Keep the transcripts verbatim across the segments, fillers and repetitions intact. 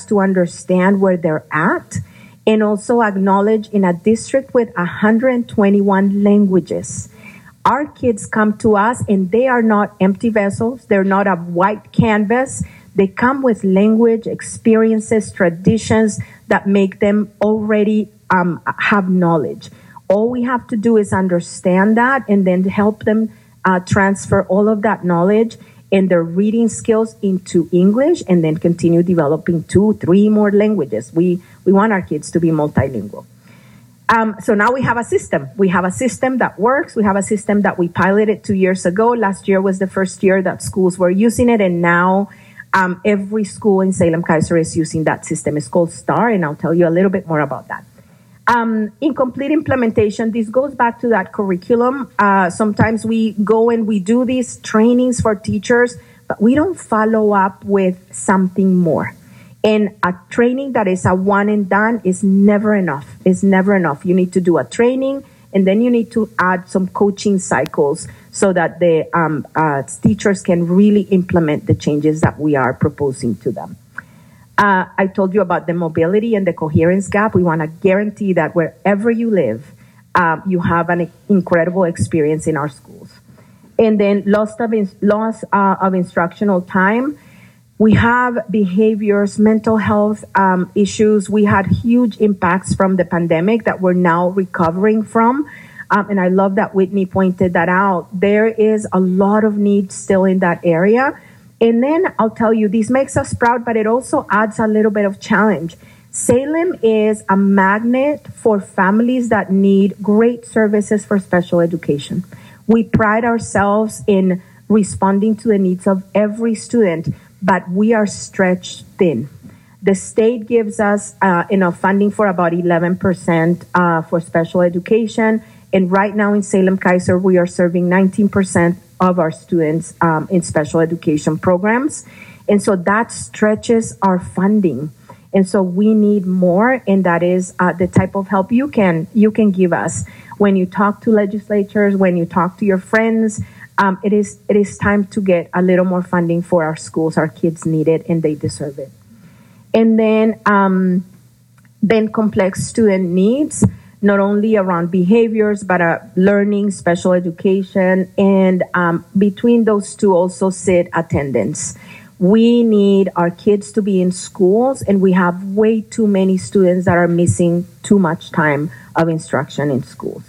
to understand where they're at, and also acknowledge in a district with one hundred twenty-one languages. Our kids come to us and they are not empty vessels. They're not a white canvas. They come with language, experiences, traditions that make them already um, have knowledge. All we have to do is understand that and then help them uh, transfer all of that knowledge and their reading skills into English, and then continue developing two, three more languages. We, we want our kids to be multilingual. Um, so now we have a system. We have a system that works. We have a system that we piloted two years ago. Last year was the first year that schools were using it, and now um, every school in Salem-Keizer is using that system. It's called STAR, and I'll tell you a little bit more about that. Um, incomplete implementation, this goes back to that curriculum. Uh, sometimes we go and we do these trainings for teachers, but we don't follow up with something more. And a training that is a one and done is never enough. It's never enough. You need to do a training, and then you need to add some coaching cycles so that the um, uh, teachers can really implement the changes that we are proposing to them. Uh, I told you about the mobility and the coherence gap. We want to guarantee that wherever you live, um, you have an incredible experience in our schools. And then loss of, in, loss, uh, of instructional time. We have behaviors, mental health um, issues. We had huge impacts from the pandemic that we're now recovering from. Um, and I love that Whitney pointed that out. There is a lot of need still in that area. And then I'll tell you, this makes us proud, but it also adds a little bit of challenge. Salem is a magnet for families that need great services for special education. We pride ourselves in responding to the needs of every student, but we are stretched thin. The state gives us uh, enough funding for about eleven percent uh, for special education. And right now in Salem-Keizer, we are serving nineteen percent of our students um, in special education programs. And so that stretches our funding. And so we need more, and that is uh, the type of help you can you can give us. When you talk to legislatures, when you talk to your friends, um, it is it is time to get a little more funding for our schools. Our kids need it, and they deserve it. And then, um, then complex student needs, not only around behaviors, but uh, learning, special education, and um, between those two also sit attendance. We need our kids to be in schools, and we have way too many students that are missing too much time of instruction in schools.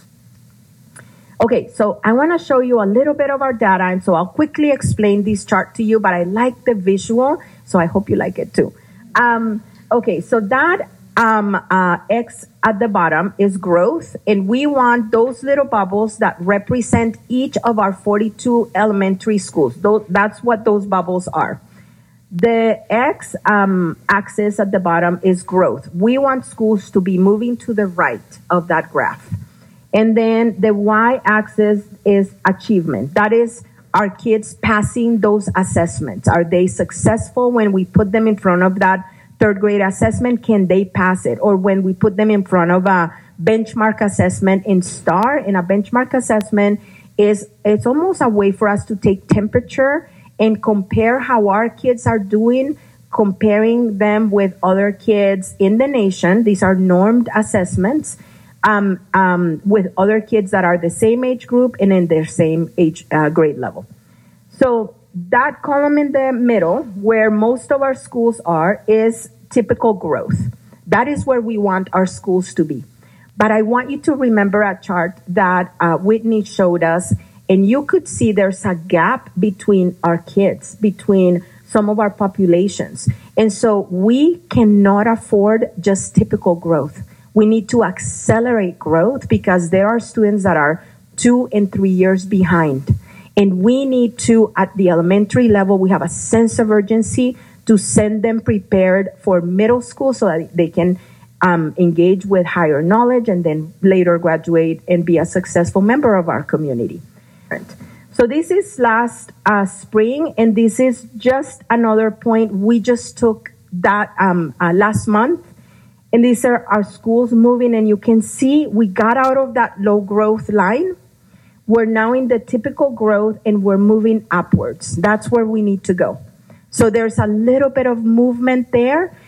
Okay, so I want to show you a little bit of our data, and so I'll quickly explain this chart to you, but I like the visual, so I hope you like it too. Um, okay, so that Um, uh, X at the bottom is growth, and we want those little bubbles that represent each of our forty-two elementary schools. Those, that's what those bubbles are. The X um, axis at the bottom is growth. We want schools to be moving to the right of that graph. And then the Y axis is achievement. That is our kids passing those assessments. Are they successful when we put them in front of that third grade assessment? Can they pass it? Or when we put them in front of a benchmark assessment in STAR, in a benchmark assessment is, it's almost a way for us to take temperature and compare how our kids are doing, comparing them with other kids in the nation. These are normed assessments um, um, with other kids that are the same age group and in their same age uh, grade level. So that column in the middle, where most of our schools are, is typical growth. That is where we want our schools to be. But I want you to remember a chart that uh, Whitney showed us, and you could see there's a gap between our kids, between some of our populations. And so we cannot afford just typical growth. We need to accelerate growth because there are students that are two and three years behind. And we need to, at the elementary level, we have a sense of urgency to send them prepared for middle school so that they can um, engage with higher knowledge and then later graduate and be a successful member of our community. So this is last uh, spring, and this is just another point. We just took that um, uh, last month, and these are our schools moving, and you can see we got out of that low growth line. We're now in the typical growth, and we're moving upwards. That's where we need to go. So there's a little bit of movement there,